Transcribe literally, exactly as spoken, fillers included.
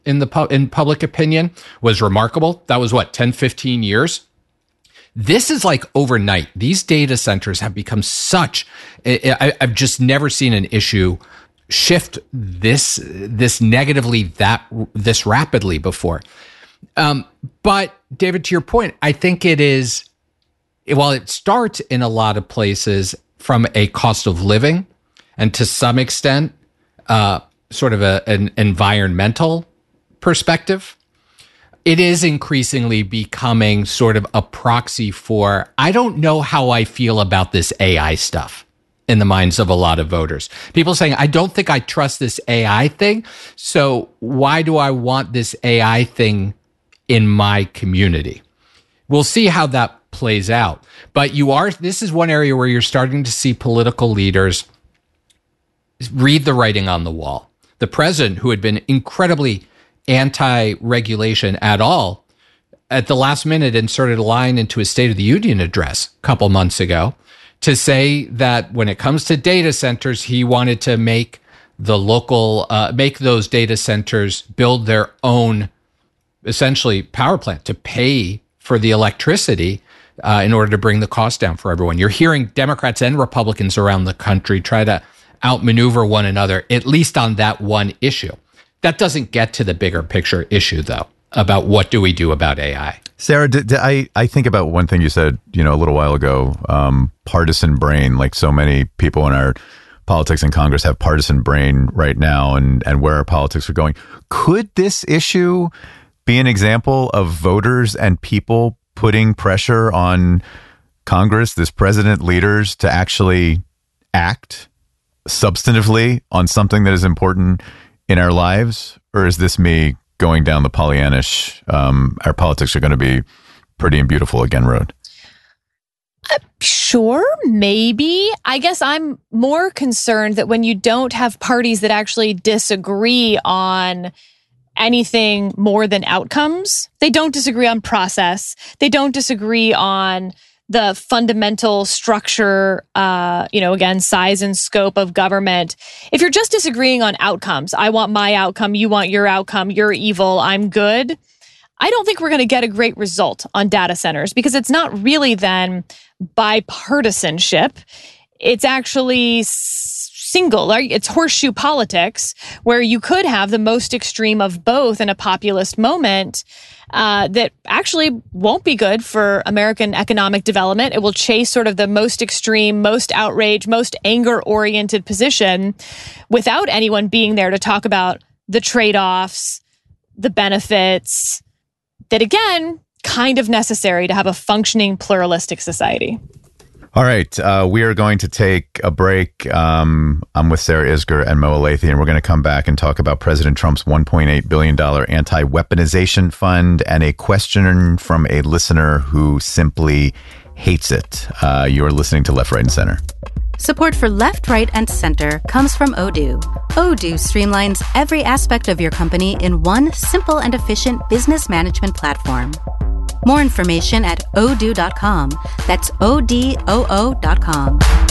in the pu- in public opinion was remarkable. That was what, ten, fifteen years? This is like overnight. These data centers have become such, I, I've just never seen an issue shift this, this negatively that, this rapidly before. Um, but David, to your point, I think it is, while it starts in a lot of places from a cost of living and to some extent, uh, sort of a, an environmental perspective, it is increasingly becoming sort of a proxy for, I don't know how I feel about this A I stuff in the minds of a lot of voters. People saying, I don't think I trust this A I thing. So why do I want this A I thing in my community? We'll see how that plays out. But you are, this is one area where you're starting to see political leaders read the writing on the wall. The president, who had been incredibly anti-regulation at all, at the last minute inserted a line into his State of the Union address a couple months ago to say that when it comes to data centers, he wanted to make the local, uh, make those data centers build their own, essentially, power plant to pay for the electricity uh, in order to bring the cost down for everyone. You're hearing Democrats and Republicans around the country try to outmaneuver one another, at least on that one issue. That doesn't get to the bigger picture issue, though, about what do we do about A I. Sarah, did, did I, I think about one thing you said, you know, a little while ago, um, partisan brain, like so many people in our politics and Congress have partisan brain right now, and, and where our politics are going. Could this issue be an example of voters and people putting pressure on Congress, this president, leaders to actually act substantively on something that is important in our lives? Or is this me going down the Pollyannish, um, our politics are going to be pretty and beautiful again road? Uh, sure, maybe. I guess I'm more concerned that when you don't have parties that actually disagree on anything more than outcomes, they don't disagree on process, they don't disagree on the fundamental structure, uh, you know, again, size and scope of government. If you're just disagreeing on outcomes, I want my outcome, you want your outcome, you're evil, I'm good, I don't think we're going to get a great result on data centers, because it's not really then bipartisanship. It's actually single, right? It's horseshoe politics, where you could have the most extreme of both in a populist moment uh, that actually won't be good for American economic development. It will chase sort of the most extreme, most outrage, most anger-oriented position without anyone being there to talk about the trade-offs, the benefits, that again, kind of necessary to have a functioning pluralistic society. All right. Uh, we are going to take a break. Um, I'm with Sarah Isgur and Mo Elleithee, and we're going to come back and talk about President Trump's one point eight billion dollars anti-weaponization fund and a question from a listener who simply hates it. Uh, you are listening to Left, Right, and Center. Support for Left, Right, and Center comes from Odoo. Odoo streamlines every aspect of your company in one simple and efficient business management platform. More information at odoo dot com. That's O D O O dot com.